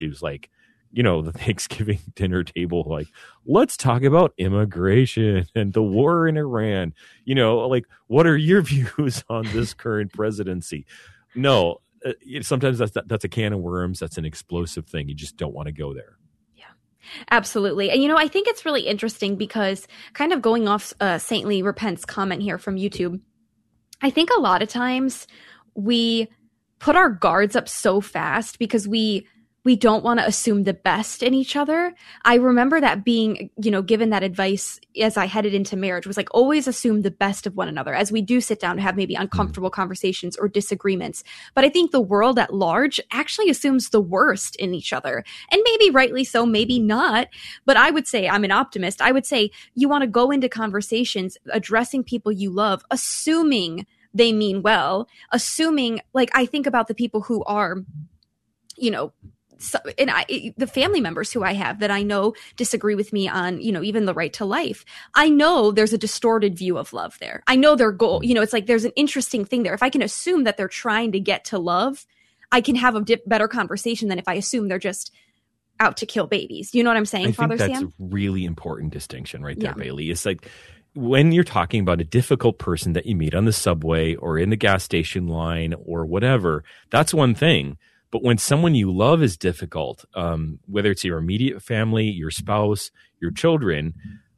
issues like, the Thanksgiving dinner table, like, let's talk about immigration and the war in Iran. Like, what are your views on this current presidency? No, sometimes that's a can of worms. That's an explosive thing. You just don't want to go there. Absolutely. And, I think it's really interesting because kind of going off Saintly Repent's comment here from YouTube, I think a lot of times we put our guards up so fast because we don't want to assume the best in each other. I remember that being, given that advice as I headed into marriage was like, always assume the best of one another as we do sit down to have maybe uncomfortable conversations or disagreements. But I think the world at large actually assumes the worst in each other, and maybe rightly so, maybe not. But I would say, I'm an optimist. I would say you want to go into conversations addressing people you love, assuming they mean well, assuming, like, I think about the people who are, the family members who I have that I know disagree with me on, even the right to life. I know there's a distorted view of love there. I know their goal, it's like there's an interesting thing there. If I can assume that they're trying to get to love, I can have a better conversation than if I assume they're just out to kill babies. You know what I'm saying, Father Sam? I think that's a really important distinction right there, Bailey. It's like when you're talking about a difficult person that you meet on the subway or in the gas station line or whatever, that's one thing. But when someone you love is difficult, whether it's your immediate family, your spouse, your children,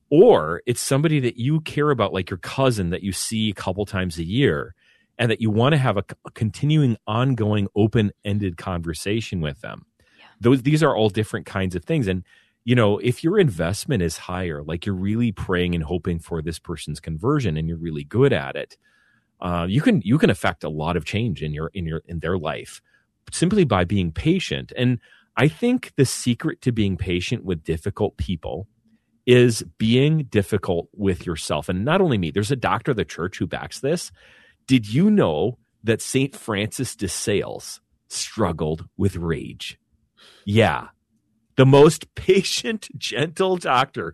or it's somebody that you care about, like your cousin that you see a couple times a year, and that you want to have a continuing, ongoing, open-ended conversation with them. Yeah. These are all different kinds of things. And, if your investment is higher, like you're really praying and hoping for this person's conversion and you're really good at it, you can affect a lot of change in their life, simply by being patient. And I think the secret to being patient with difficult people is being difficult with yourself. And not only me, there's a doctor of the church who backs this. Did you know that St. Francis de Sales struggled with rage? Yeah. The most patient, gentle doctor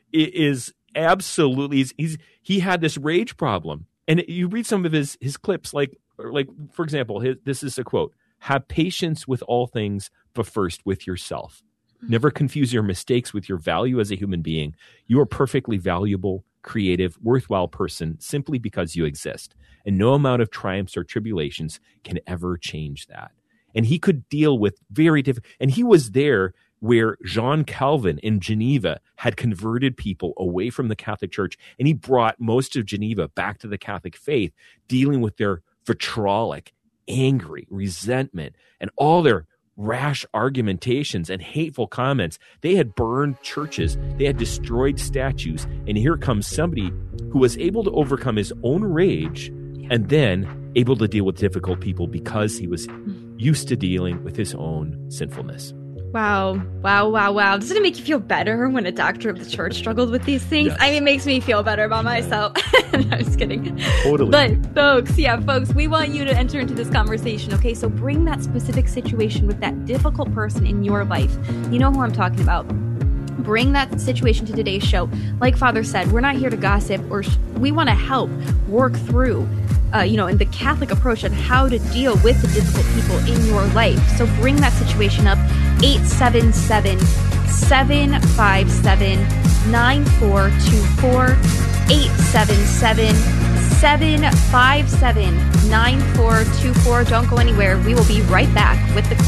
is absolutely, he had this rage problem. And you read some of his clips, like for example, this is a quote: "Have patience with all things, but first with yourself. Never confuse your mistakes with your value as a human being. You are perfectly valuable, creative, worthwhile person simply because you exist. And no amount of triumphs or tribulations can ever change that." And he could deal with very different, and he was there where Jean Calvin in Geneva had converted people away from the Catholic Church, and he brought most of Geneva back to the Catholic faith, dealing with their vitriolic, angry resentment and all their rash argumentations and hateful comments. They had burned churches, they had destroyed statues, and here comes somebody who was able to overcome his own rage and then able to deal with difficult people because he was used to dealing with his own sinfulness. Wow. Doesn't it make you feel better when a doctor of the church struggled with these things? Yes. I mean, it makes me feel better about myself. I'm just kidding. Totally. But folks, we want you to enter into this conversation, okay? So bring that specific situation with that difficult person in your life. You know who I'm talking about. Bring that situation to today's show. Like Father said, we're not here to gossip, or we want to help work through in the Catholic approach on how to deal with the difficult people in your life. So bring that situation up. 877-757-9424. 877-757-9424. Don't go anywhere. We will be right back with the